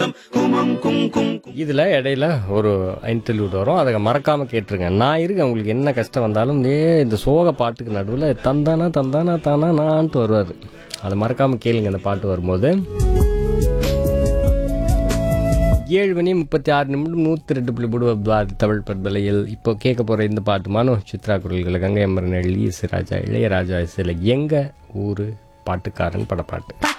இதில் இடையில ஒரு இன்டர்வியூட் வரும், அதை மறக்காமல் கேட்டுருங்க. நான் இருக்கேன், உங்களுக்கு என்ன கஷ்டம் வந்தாலும் இந்த சோக பாட்டுக்கு நடுவில் தந்தானா தந்தானா தானா நான்ட்டு வருவார். அதை மறக்காமல் கேளுங்க அந்த பாட்டு வரும்போது. 7:36 102.3 தமிழ் பண்பலையில் இப்போ கேட்க போகிற இந்த பாட்டு மனோ சித்ரா குரல்கள், கங்கை அமரன், இளையராஜா இசையில் எங்க ஊரு பாட்டுக்காரன் படப்பாட்டு.